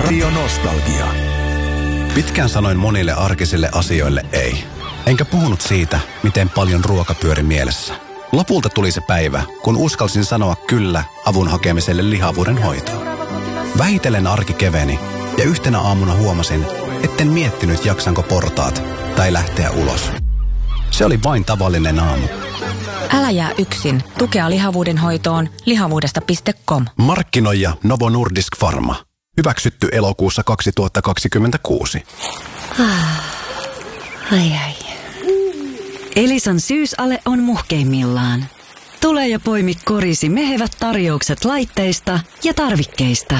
Radio Nostalgia. Pitkään sanoin monille arkisille asioille ei. Enkä puhunut siitä, miten paljon ruoka pyöri mielessä. Lopulta tuli se päivä, kun uskalsin sanoa kyllä avun hakemiselle lihavuuden hoitoon. Vähitellen arki keveni ja yhtenä aamuna huomasin, etten miettinyt jaksanko portaat tai lähteä ulos. Se oli vain tavallinen aamu. Älä jää yksin. Tukea lihavuuden hoitoon lihavuudesta.com. Markkinoija Novo Nordisk Pharma. Hyväksytty elokuussa 2026. Ai. Elisan syysale on muhkeimmillaan. Tule ja poimi korisi mehevät tarjoukset laitteista ja tarvikkeista.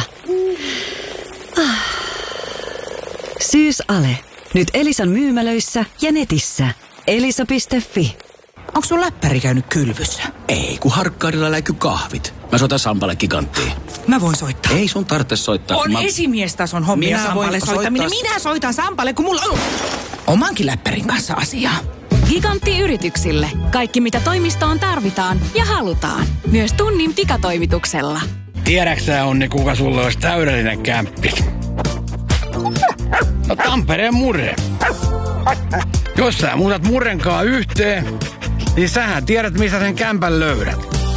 Syysale. Nyt Elisan myymälöissä ja netissä. Elisa.fi. Onko sun läppäri käynyt kylvyssä? Ei, kun Harkkaadilla läiky kahvit. Mä soitan Sampalle Giganttiin. Mä voin soittaa. Ei sun tarvitse soittaa. On esimiestason hommia Sampalle soittaminen. Minä soitan Sampalle, kun mulla on omankin läppärin kanssa asiaa. Gigantti-yrityksille. Kaikki mitä toimistoon tarvitaan ja halutaan. Myös tunnin pikatoimituksella. Tiedäksä, Onni, kuka sulle olisi täydellinen kämppis? No Tampereen Murre. Jos sä muutat Murrenkaan yhteen, niin sähän tiedät, missä sen kämpän löydät.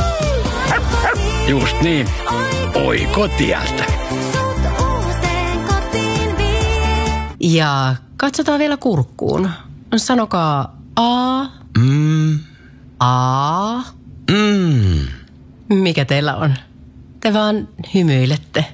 Just niin. Oikotieltä. Ja katsotaan vielä kurkkuun. Sanokaa A. A. Mikä teillä on? Te vaan hymyilette.